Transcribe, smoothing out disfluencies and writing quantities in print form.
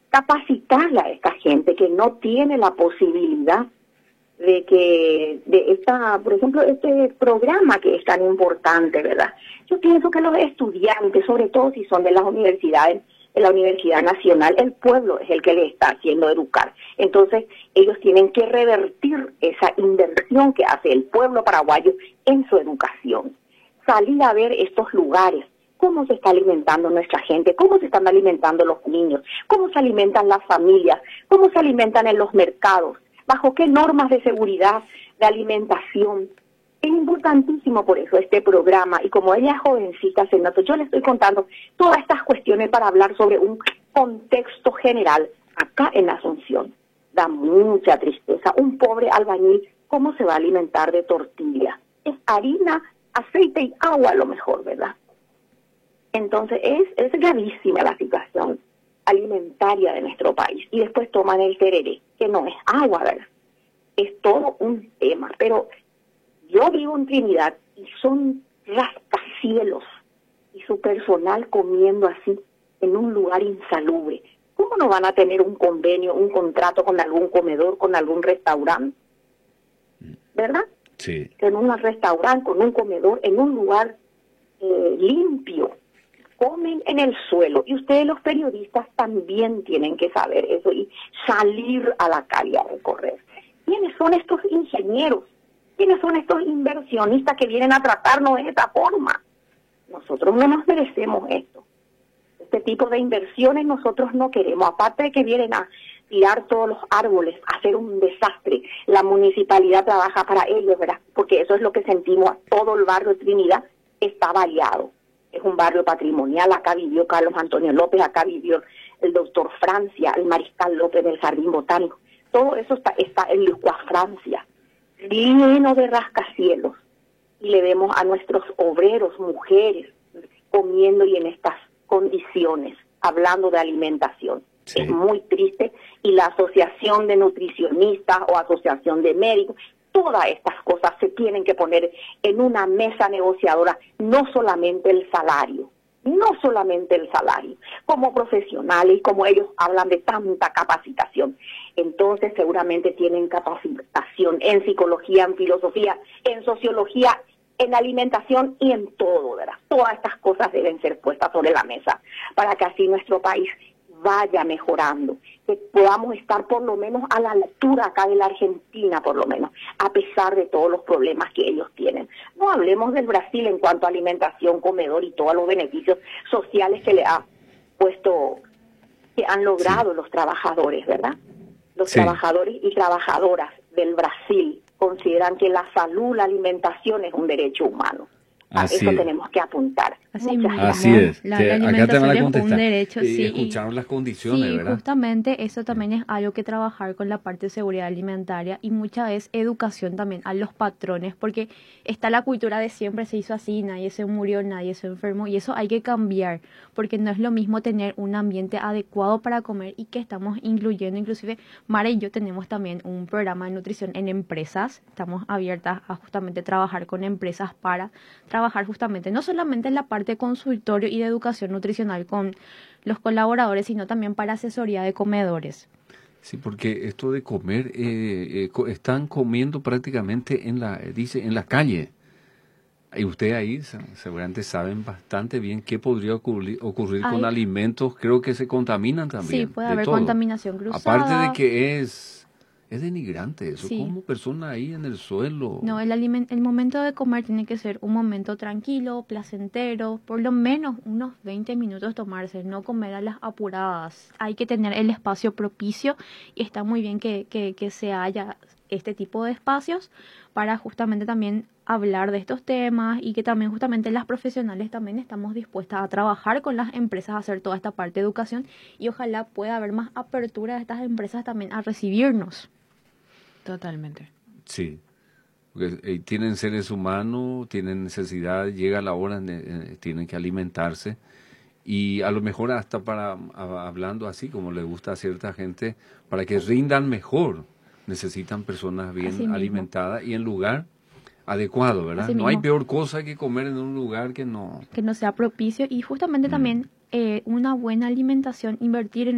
capacitarla a esta gente que no tiene la posibilidad por ejemplo, este programa que es tan importante, ¿verdad? Yo pienso que los estudiantes, sobre todo si son de las universidades, de la Universidad Nacional, el pueblo es el que le está haciendo educar. Entonces, ellos tienen que revertir esa inversión que hace el pueblo paraguayo en su educación. Salir a ver estos lugares, cómo se está alimentando nuestra gente, cómo se están alimentando los niños, cómo se alimentan las familias, cómo se alimentan en los mercados, bajo qué normas de seguridad, de alimentación. Es importantísimo por eso este programa, y como ella es jovencita, Senato, yo le estoy contando todas estas cuestiones para hablar sobre un contexto general acá en Asunción. Da mucha tristeza. Un pobre albañil, ¿cómo se va a alimentar de tortilla? Es harina, aceite y agua a lo mejor, ¿verdad? Entonces es gravísima la situación alimentaria de nuestro país. Y después toman el tereré, que no es agua, ¿verdad? Es todo un tema. Pero yo vivo en Trinidad y son rascacielos y su personal comiendo así en un lugar insalubre. ¿Cómo no van a tener un convenio, un contrato con algún comedor, con algún restaurante? ¿Verdad? Sí. En un restaurante, con un comedor, en un lugar limpio. Comen en el suelo, y ustedes los periodistas también tienen que saber eso y salir a la calle a recorrer. ¿Quiénes son estos ingenieros? ¿Quiénes son estos inversionistas que vienen a tratarnos de esta forma? Nosotros no nos merecemos esto. Este tipo de inversiones nosotros no queremos. Aparte de que vienen a tirar todos los árboles, a hacer un desastre, la municipalidad trabaja para ellos, ¿verdad? Porque eso es lo que sentimos. Todo el barrio de Trinidad está variado. Es un barrio patrimonial. Acá vivió Carlos Antonio López, acá vivió el doctor Francia, el mariscal López del Jardín Botánico. Todo eso está en Lucua, Francia, lleno de rascacielos. Y le vemos a nuestros obreros, mujeres, comiendo y en estas condiciones, hablando de alimentación. Sí. Es muy triste. Y la asociación de nutricionistas o asociación de médicos, todas estas cosas se tienen que poner en una mesa negociadora, no solamente el salario, como profesionales y como ellos hablan de tanta capacitación. Entonces seguramente tienen capacitación en psicología, en filosofía, en sociología, en alimentación y en todo, ¿verdad? Todas estas cosas deben ser puestas sobre la mesa para que así nuestro país vaya mejorando, que podamos estar por lo menos a la altura acá de la Argentina, por lo menos, a pesar de todos los problemas que ellos tienen. No hablemos del Brasil en cuanto a alimentación, comedor y todos los beneficios sociales que le ha puesto, que han logrado los trabajadores, ¿verdad? Los trabajadores y trabajadoras del Brasil consideran que la salud, la alimentación es un derecho humano. A eso tenemos que apuntar. Así es. La alimentación es un derecho, y escucharon las condiciones, sí, ¿verdad? Justamente eso también es algo que trabajar con la parte de seguridad alimentaria y muchas veces educación también a los patrones, porque está la cultura de siempre se hizo así, nadie se murió, nadie se enfermó, y eso hay que cambiar, porque no es lo mismo tener un ambiente adecuado para comer y que estamos incluyendo, inclusive Mara y yo tenemos también un programa de nutrición en empresas, estamos abiertas a justamente trabajar con empresas para trabajar justamente no solamente en la parte de consultorio y de educación nutricional con los colaboradores, sino también para asesoría de comedores. Sí, porque esto de comer, están comiendo prácticamente en la calle. Y ustedes ahí seguramente saben bastante bien qué podría ocurrir con alimentos, creo que se contaminan también. Sí, puede haber contaminación cruzada. Aparte de que es denigrante eso, como persona ahí en el suelo. No, el momento de comer tiene que ser un momento tranquilo, placentero, por lo menos unos 20 minutos tomarse, no comer a las apuradas. Hay que tener el espacio propicio y está muy bien que se haya este tipo de espacios para justamente también hablar de estos temas y que también justamente las profesionales también estamos dispuestas a trabajar con las empresas, a hacer toda esta parte de educación y ojalá pueda haber más apertura de estas empresas también a recibirnos. Totalmente. Sí, porque tienen seres humanos, tienen necesidad, llega la hora, tienen que alimentarse y a lo mejor hasta hablando así como le gusta a cierta gente, para que rindan mejor, necesitan personas bien alimentadas y en lugar adecuado, ¿verdad? No hay peor cosa que comer en un lugar que no sea propicio y justamente también una buena alimentación, invertir en